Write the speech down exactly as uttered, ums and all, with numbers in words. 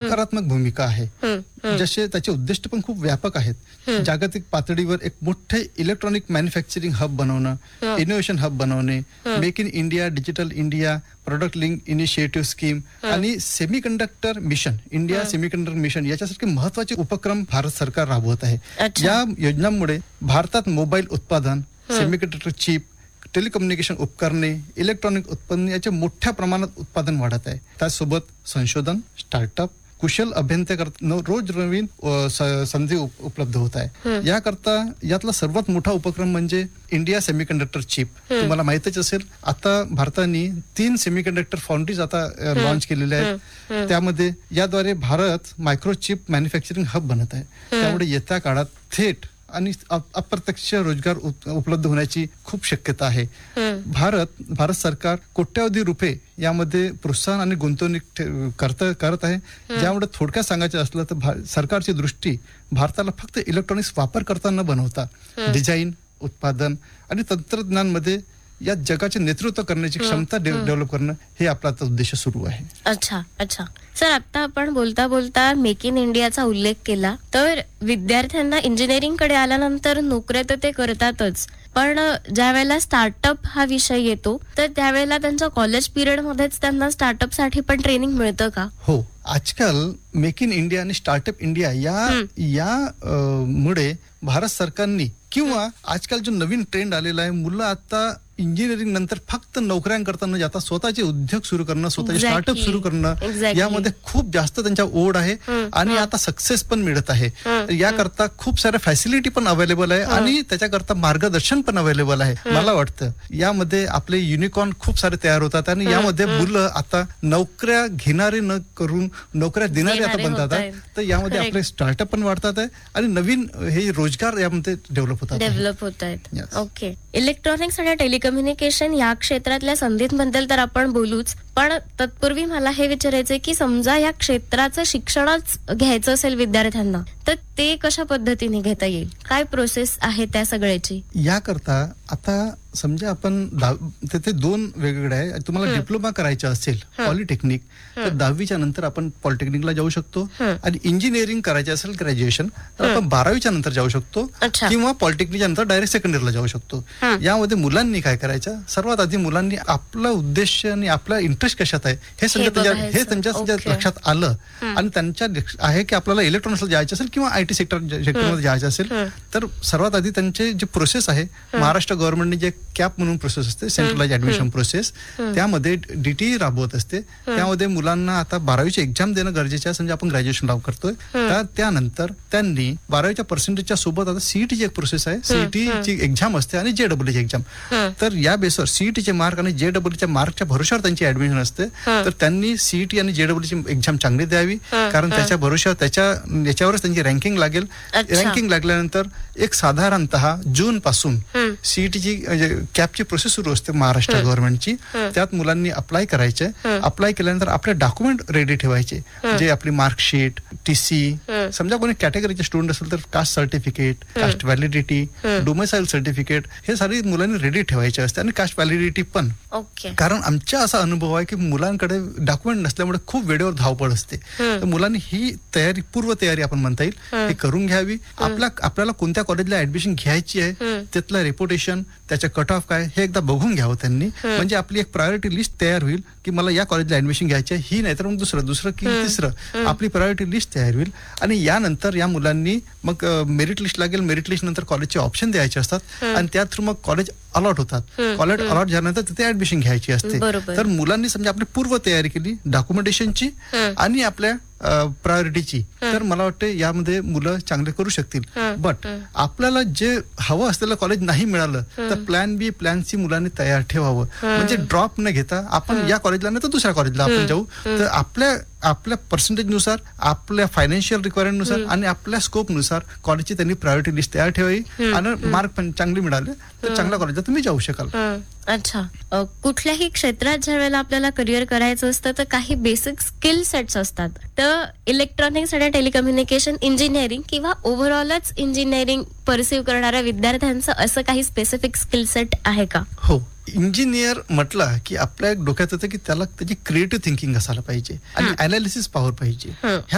सकारात्मक भूमिका आहे. जसे त्याचे उद्दिष्ट पण खूप व्यापक आहेत. जागतिक पातळीवर एक मोठे इलेक्ट्रॉनिक मॅन्युफॅक्चरिंग हब बनवणं, इनोव्हेशन हब बनवणे, make in India, digital India, product link initiative scheme आणि semiconductor mission, India semiconductor mission याच्यासारखे महत्वाचे उपक्रम भारत सरकार राबवत आहे. या योजनांमुळे भारतात मोबाईल उत्पादन, सेमीकंडक्टर चिप, टेलिकम्युनिकेशन उपकरणे, इलेक्ट्रॉनिक उत्पन्न याचे मोठ्या प्रमाणात उत्पादन वाढत आहे. त्यासोबत संशोधन, स्टार्टअप, कुशल अभियंत्याकरता रोज नवीन संधी उपलब्ध होत आहे. याकरता यातला सर्वात मोठा उपक्रम म्हणजे इंडिया सेमीकंडक्टर चिप. तुम्हाला माहितच असेल, आता भारताने तीन सेमीकंडक्टर फाउंड्रीज आता लॉन्च केलेले आहेत. त्यामध्ये याद्वारे भारत मायक्रोचिप मॅन्युफॅक्चरिंग हब बनत आहे. त्यामुळे येत्या काळात थेट आणि अप्रत्यक्ष रोजगार उपलब्ध होण्याची खूप शक्यता आहे. भारत भारत सरकार कोट्यावधी रुपये यामध्ये प्रोत्साहन आणि गुंतवणूक करत करत आहे. ज्यामुळे थोडक्यात सांगायचं असलं तर सरकारची दृष्टी भारताला फक्त इलेक्ट्रॉनिक्स वापर करताना बनवता डिझाईन, उत्पादन आणि तंत्रज्ञानमध्ये या जगाचे नेतृत्व करण्याची क्षमता डेव्हलप करणं हे आपला उद्देश सुरू आहे. अच्छा अच्छा सर, आता आपण बोलता बोलता मेक इन इंडियाचा उल्लेख केला, तर विद्यार्थ्यांना इंजिनिअरिंग कडे आल्यानंतर नोकऱ्या तर ते करतातच, पण ज्या वेळेला स्टार्टअप हा विषय येतो तर त्यावेळेला त्यांच्या कॉलेज पिरियड मध्येच त्यांना स्टार्टअप साठी पण ट्रेनिंग मिळतं का? हो, आजकाल मेक इन इंडिया आणि स्टार्टअप इंडिया या या मुळे भारत सरकारने किंवा आजकाल जो नवीन ट्रेंड आलेला आहे, मुलं आता इंजिनिअरिंग नंतर फक्त नोकऱ्यांकरता न जाता स्वतःचे उद्योग सुरू करणं, स्वतःचे स्टार्टअप सुरू करणं यामध्ये खूप जास्त त्यांच्या ओढ आहे आणि आता सक्सेस पण मिळत आहे. याकरता खूप साऱ्या फॅसिलिटी पण अवेलेबल आहे आणि त्याच्याकरता मार्गदर्शन पण अवेलेबल आहे. मला वाटतं यामध्ये आपले युनिकॉर्न खूप सारे तयार होतात आणि यामध्ये मुलं आता नोकऱ्या घेणारे न करून नोकऱ्या देणारे आता बनतात आहे. तर यामध्ये आपले स्टार्टअप पण वाढतात आहे आणि नवीन हे रोजगार यामध्ये डेव्हलप होतात डेव्हलप होत आहेत. ओके, इलेक्ट्रॉनिक्स आणि टेलिकम्युनिकेशन या क्षेत्रातल्या संधींबद्दल तर आपण बोलूच, पण तत्पूर्वी मला हे विचारायचंय की समजा या क्षेत्राचं शिक्षणच घ्यायचं असेल विद्यार्थ्यांना, तर ते कशा पद्धतीने घेता येईल? काय प्रोसेस आहे त्या सगळ्याची? याकरता आता समजा आपण तिथे दोन वेगवेगळे आहे. तुम्हाला डिप्लोमा करायचा असेल पॉलिटेक्निक तर दहावीच्या नंतर आपण पॉलिटेक्निकला जाऊ शकतो आणि इंजिनिअरिंग करायचं असेल ग्रॅज्युएशन तर आपण बारावीच्या नंतर जाऊ शकतो किंवा पॉलिटेक्निकच्या नंतर डायरेक्ट सेकंड इयरला जाऊ शकतो. यामध्ये मुलांनी काय करायचं, सर्वात आधी मुलांनी आपला उद्देश आणि आपला इंटरेस्ट कशात आहे हे समजा हे त्यांच्या लक्षात आलं आणि त्यांच्या आहे की आपल्याला इलेक्ट्रॉनिक्सला जायचं असेल किंवा आयटी सेक्टर सेक्टरमध्ये जायचं असेल तर सर्वात आधी त्यांचे जे प्रोसेस आहे, महाराष्ट्र गव्हर्नमेंटने जे कॅप म्हणून प्रोसेस असते, सेंट्रलाइज ऍडमिशन प्रोसेस, त्यामध्ये डीटी राबवत असते. त्यामध्ये मुलांना आता बारावीची एक्झाम देणं गरजेचं आहे. समजा आपण ग्रॅज्युएशन लाव करतोय तर त्यानंतर त्यांनी बारावीच्या पर्सेंटेजच्या सोबत आता सीईटीची एक प्रोसेस आहे, सीईटीची एक्झाम असते आणि जेडब्ल्यूची एक्झाम. तर या बेसवर सीईटीचे मार्क आणि जेडब्ल्यूच्या मार्कच्या भरोशावर त्यांची ऍडमिशन असते. तर त्यांनी सीईटी आणि जेडब्ल्यूची एक्झाम चांगली द्यावी, कारण त्याच्या भरोशावर त्याच्या याच्यावरच त्यांची रँकिंग लागेल. रँकिंग लागल्यानंतर एक साधारणतः जून पासून सीईटीची कॅपची प्रोसेस सुरू असते महाराष्ट्र गव्हर्नमेंटची. त्यात मुलांनी अप्लाय करायचे. अप्लाय केल्यानंतर आपले डॉक्युमेंट रेडी ठेवायचे, जे आपली मार्कशीट, टीसी, समजा कोणी कॅटेगरीचे स्टुडंट असेल तर caste certificate, caste validity, domicile certificate हे सारी मुलांनी रेडी ठेवायचे असते आणि कास्ट व्हॅलिडिटी पण. कारण आमचा असा अनुभव आहे की मुलांकडे डॉक्युमेंट नसल्यामुळे खूप वेळेवर धावपळ असते. तर मुलांनी ही तयारी, पूर्व तयारी आपण म्हणता येईल, ही करून घ्यावी. आपल्या आपल्याला कोणत्या कॉलेजला ऍडमिशन घ्यायची आहे, त्यातलं रेप्युटेशन, त्याचं कट ऑफ काय हे एकदा बघून घ्यावं त्यांनी. म्हणजे आपली एक प्रायोरिटी लिस्ट तयार होईल की मला या कॉलेजला ऍडमिशन घ्यायची आहे, ही नाही तर मग दुसरं दुसरं की तिसरं आपली प्रायोरिटी लिस्ट तयार होईल. आणि यानंतर या मुलांनी मग मेरिट लिस्ट लागेल. मेरिट लिस्ट नंतर कॉलेजचे ऑप्शन द्यायचे असतात आणि त्या थ्रू मग कॉलेज अलॉट होतात. कॉलेज अलॉट झाल्यानंतर तिथे ऍडमिशन घ्यायची असते. तर मुलांनी समजा आपली पूर्व तयारी केली डॉक्युमेंटेशनची आणि आपल्या प्रायोरिटीची, तर मला वाटतं यामध्ये मुलं चांगले करू शकतील. बट आपल्याला जे हवं असलेलं कॉलेज नाही मिळालं तर प्लॅन बी, प्लॅन सी मुलांनी तयार ठेवावं. म्हणजे ड्रॉप न घेता आपण या कॉलेजला नाही तर दुसऱ्या कॉलेजला आपण जाऊ. तर आपल्या आपल्या पर्सेंटेज नुसार, आपल्या फायनान्शियल रिक्वायरमेंट नुसार आणि आपल्या स्कोप नुसार कॉलेजची त्यांनी प्रायोरिटी लिस्ट तयार ठेवावी आणि मार्क पण चांगले मिळाले तर चांगल्या कॉलेजला तुम्ही जाऊ शकाल. अच्छा, कुठल्याही क्षेत्रात ज्या वेळेला आपल्याला करिअर करायचं असतं तर काही बेसिक स्किल सेट्स असतात. तर इलेक्ट्रॉनिक्स आणि टेलिकम्युनिकेशन इंजिनिअरिंग किंवा ओव्हरऑलच इंजिनिअरिंग परसिव्ह करणाऱ्या विद्यार्थ्यांचं असं काही स्पेसिफिक स्किल सेट आहे का? हो, इंजिनियर म्हटलं की आपल्या डोक्यात येतं की त्याला त्याची क्रिएटिव्ह थिंकिंग असायला पाहिजे आणि अनालिसिस पॉवर पाहिजे.